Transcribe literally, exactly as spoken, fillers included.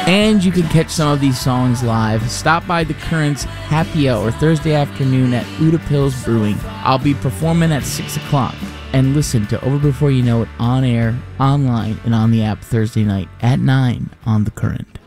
And you can catch some of these songs live. Stop by The Current's Happy Hour Thursday afternoon at Uda Pills Brewing. I'll be performing at six o'clock. And listen to Over Before You Know It on air, online, and on the app Thursday night at nine on The Current.